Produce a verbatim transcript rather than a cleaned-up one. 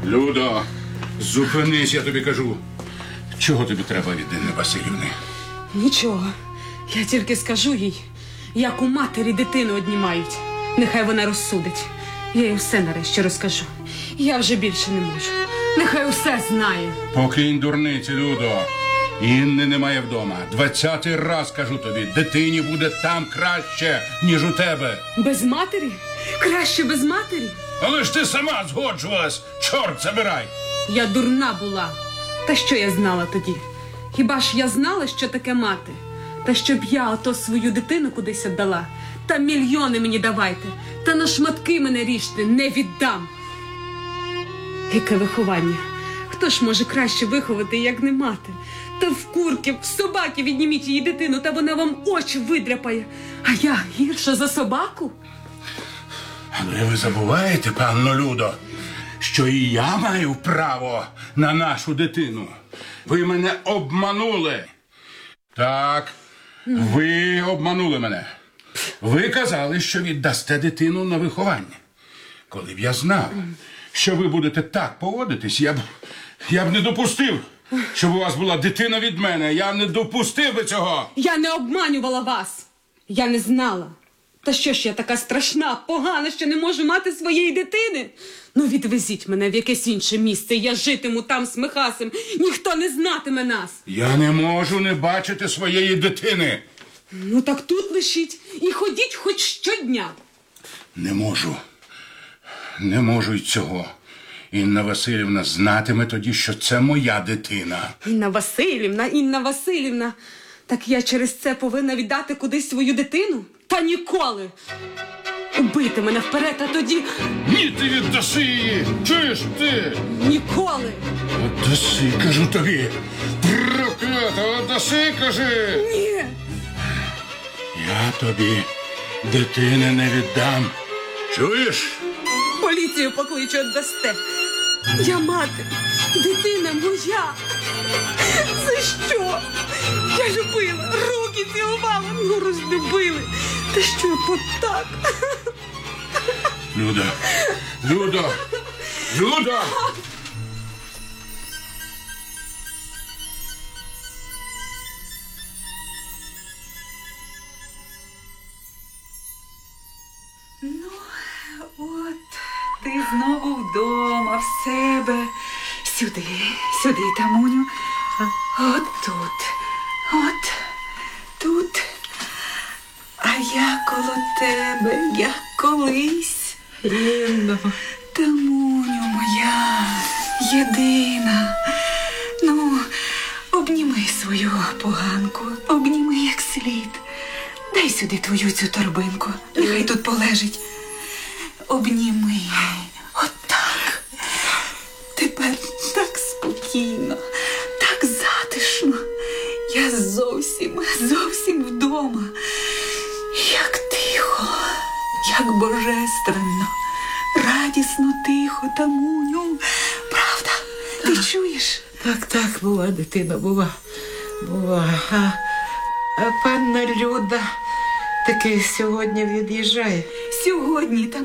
Людо, зупинись, я тобі кажу. Чого тобі треба від Інни Василівни? Нічого. Я тільки скажу їй, як у матері дитину однімають. Нехай вона розсудить. Я їй все нарешті розкажу. Я вже більше не можу. Нехай усе знає. Покинь дурниці, Людо. Інни немає вдома. Двадцятий раз кажу тобі, дитині буде там краще, ніж у тебе. Без матері? Краще без матері? Але ж ти сама згоджувалась. Чорт забирай. Я дурна була. Та що я знала тоді? Хіба ж я знала, що таке мати? Та щоб я ото свою дитину кудись віддала? Та мільйони мені давайте. Та на шматки мене ріжте, не віддам. Яке виховання? Хто ж може краще виховати, як не мати? Та в курки, в собаки відніміть її дитину, та вона вам очі видряпає. А я гірша за собаку? Але ви забуваєте, панно Людо, що і я маю право на нашу дитину. Ви мене обманули. Так, ви обманули мене. Ви казали, що віддасте дитину на виховання. Коли б я знав, що ви будете так поводитись, я б, я б не допустив, щоб у вас була дитина від мене. Я не допустив би цього. Я не обманювала вас. Я не знала. Та що ж я така страшна, погана, що не можу мати своєї дитини? Ну відвезіть мене в якесь інше місце, я житиму там з Михасем. Ніхто не знатиме нас. Я не можу не бачити своєї дитини. Ну так тут лишіть і ходіть хоч щодня. Не можу. Не можу й цього. Інна Василівна знатиме тоді, що це моя дитина. Інна Василівна, Інна Василівна. Так я через це повинна віддати кудись свою дитину? Та ніколи. Убийте мене вперед, а тоді... Ні, ти віддаси її! Чуєш ти? Ніколи. Віддаси, кажу тобі. Проклята, віддаси, кажи. Ні. Я тобі дитини не віддам. Чуєш? Поліцію покличу, віддасте. Я мати. Дитина моя. За що? Я любила, руки цілувала, ну розлюбили. Та що потак? Люда, Люда, Люда! Ну, от, ти знову вдома, в себе. Сюди, сюди, Тамуню. От тут, от тут. А я коло тебе, як колись. Інно. Тамуню моя, єдина. Ну, обніми свою поганку, обніми як слід. Дай сюди твою цю торбинку, нехай тут полежить. Обніми, отак. Тепер так спокійно, так затишно. Я зовсім, зовсім вдома. Як тихо, як божественно, радісно тихо, Тамуню. Правда? Ти чуєш? Так, так, була дитина, була, була. А, а панна Люда таки сьогодні від'їжджає. Сьогодні, Тамуню.